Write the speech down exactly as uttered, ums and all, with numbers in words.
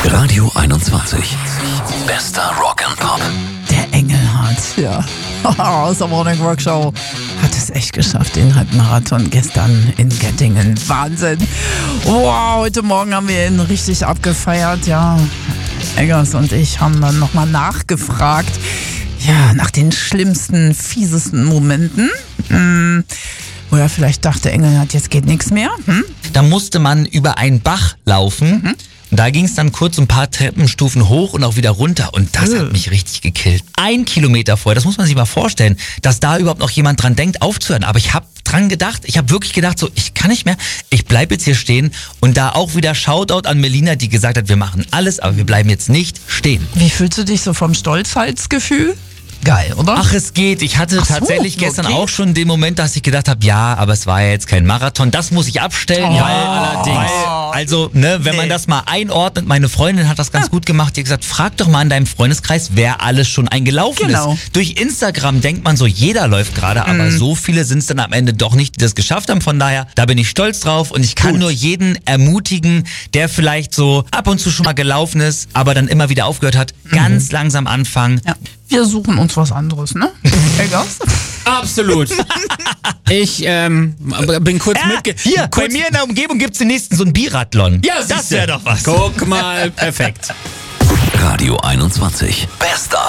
Radio einundzwanzig. Bester Rock'n'Pop. Der Engelhardt, ja. Aus der Morning Rock Show hat es echt geschafft, den Halbmarathon gestern in Göttingen. Wahnsinn. Wow, heute Morgen haben wir ihn richtig abgefeiert, ja. Eggers und ich haben dann nochmal nachgefragt, ja, nach den schlimmsten, fiesesten Momenten. Hm. Oder vielleicht dachte Engelhardt, jetzt geht nichts mehr. Hm? Da musste man über einen Bach laufen. Mhm. Und da ging es dann kurz ein paar Treppenstufen hoch und auch wieder runter. Und das äh. hat mich richtig gekillt. Ein Kilometer vorher, das muss man sich mal vorstellen, dass da überhaupt noch jemand dran denkt, aufzuhören. Aber ich habe dran gedacht, ich habe wirklich gedacht, so, ich kann nicht mehr, ich bleibe jetzt hier stehen. Und da auch wieder Shoutout an Melina, die gesagt hat, wir machen alles, aber wir bleiben jetzt nicht stehen. Wie fühlst du dich so vom Stolzheitsgefühl? Geil, oder? Ach, es geht. Ich hatte Ach so, tatsächlich gestern okay. auch schon den Moment, dass ich gedacht habe, ja, aber es war ja jetzt kein Marathon. Das muss ich abstellen, Oh. weil allerdings. Weil, also, ne, wenn Nee. man das mal einordnet, meine Freundin hat das ganz Ja. gut gemacht. Die hat gesagt, frag doch mal in deinem Freundeskreis, wer alles schon eingelaufen Genau. ist. Durch Instagram denkt man so, jeder läuft gerade, aber Mhm. so viele sind es dann am Ende doch nicht, die das geschafft haben. Von daher, da bin ich stolz drauf und ich kann Gut. nur jeden ermutigen, der vielleicht so ab und zu schon mal gelaufen ist, aber dann immer wieder aufgehört hat, ganz langsam anfangen. Ja. Wir suchen uns was anderes, ne? Eggers? Absolut. Ich ähm, bin kurz Ja, mitge... hier, kurz bei mir in der Umgebung gibt's den nächsten so ein Biathlon. Ja, das wäre doch was. Guck mal, perfekt. Radio einundzwanzig. Bester